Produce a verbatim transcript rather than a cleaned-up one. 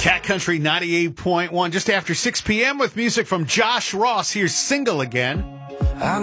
Cat Country ninety-eight point one, just after six p.m. with music from Josh Ross. Here's Single Again.